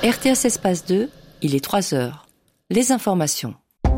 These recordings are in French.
RTS Espace 2, il est 3 heures. Les informations.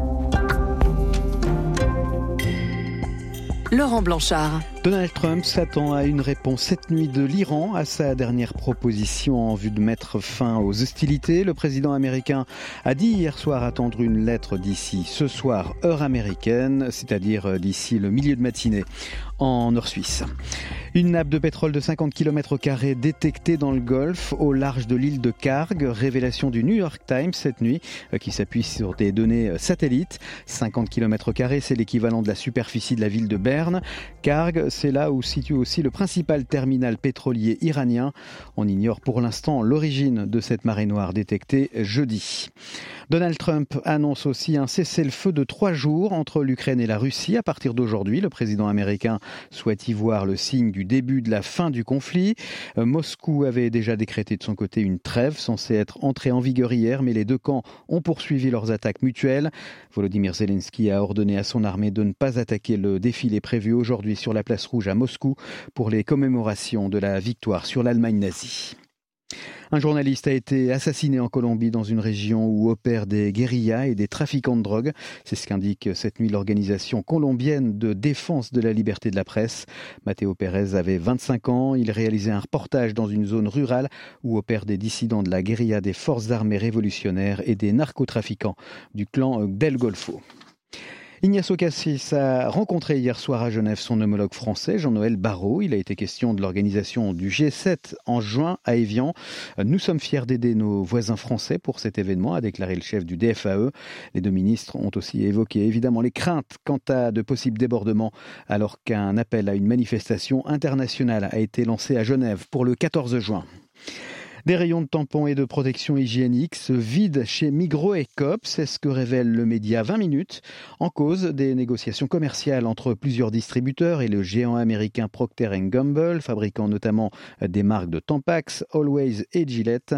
Laurent Blanchard. Donald Trump s'attend à une réponse cette nuit de l'Iran à sa dernière proposition en vue de mettre fin aux hostilités. Le président américain a dit hier soir attendre une lettre d'ici ce soir, heure américaine, c'est-à-dire d'ici le milieu de matinée en nord suisse. Une nappe de pétrole de 50 km² détectée dans le Golfe au large de l'île de Kharg. Révélation du New York Times cette nuit qui s'appuie sur des données satellites. 50 km², c'est l'équivalent de la superficie de la ville de Berne. Kharg, c'est là où se situe aussi le principal terminal pétrolier iranien. On ignore pour l'instant l'origine de cette marée noire détectée jeudi. Donald Trump annonce aussi un cessez-le-feu de 3 jours entre l'Ukraine et la Russie. À partir d'aujourd'hui, le président américain souhaite y voir le signe du début de la fin du conflit. Moscou avait déjà décrété de son côté une trêve censée être entrée en vigueur hier, mais les deux camps ont poursuivi leurs attaques mutuelles. Volodymyr Zelensky a ordonné à son armée de ne pas attaquer le défilé prévu aujourd'hui sur la place Rouge à Moscou pour les commémorations de la victoire sur l'Allemagne nazie. Un journaliste a été assassiné en Colombie dans une région où opèrent des guérillas et des trafiquants de drogue. C'est ce qu'indique cette nuit l'organisation colombienne de défense de la liberté de la presse. Mateo Pérez avait 25 ans. Il réalisait un reportage dans une zone rurale où opèrent des dissidents de la guérilla des forces armées révolutionnaires et des narcotrafiquants du clan del Golfo. Ignacio Cassis a rencontré hier soir à Genève son homologue français, Jean-Noël Barrot. Il a été question de l'organisation du G7 en juin à Évian. Nous sommes fiers d'aider nos voisins français pour cet événement, a déclaré le chef du DFAE. Les deux ministres ont aussi évoqué évidemment les craintes quant à de possibles débordements, alors qu'un appel à une manifestation internationale a été lancé à Genève pour le 14 juin. Des rayons de tampons et de protection hygiénique se vident chez Migros et Coop, c'est ce que révèle le média 20 minutes. En cause, des négociations commerciales entre plusieurs distributeurs et le géant américain Procter & Gamble, fabriquant notamment des marques de Tampax, Always et Gillette.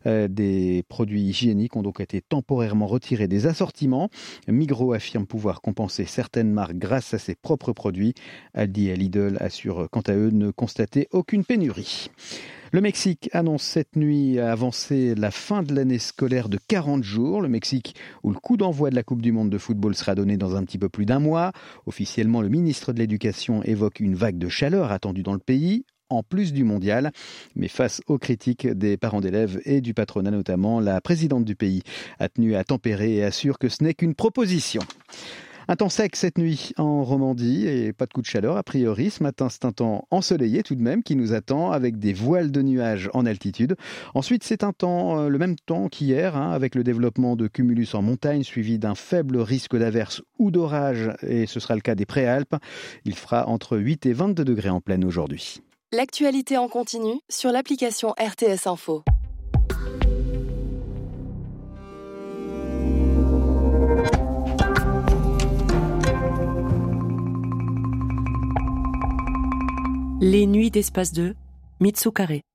Des produits hygiéniques ont donc été temporairement retirés des assortiments. Migros affirme pouvoir compenser certaines marques grâce à ses propres produits. Aldi et Lidl assurent quant à eux ne constater aucune pénurie. Le Mexique annonce cette nuit avancer la fin de l'année scolaire de 40 jours. Le Mexique, où le coup d'envoi de la Coupe du Monde de football sera donné dans un petit peu plus d'un mois. Officiellement, le ministre de l'Éducation évoque une vague de chaleur attendue dans le pays, en plus du mondial. Mais face aux critiques des parents d'élèves et du patronat notamment, la présidente du pays a tenu à tempérer et assure que ce n'est qu'une proposition. Un temps sec cette nuit en Romandie et pas de coup de chaleur a priori. Ce matin, c'est un temps ensoleillé tout de même qui nous attend avec des voiles de nuages en altitude. Ensuite, c'est un temps, le même temps qu'hier, avec le développement de cumulus en montagne suivi d'un faible risque d'averse ou d'orage et ce sera le cas des Préalpes. Il fera entre 8 et 22 degrés en pleine aujourd'hui. L'actualité en continu sur l'application RTS Info. Les nuits d'Espace 2, Mitsu Carré.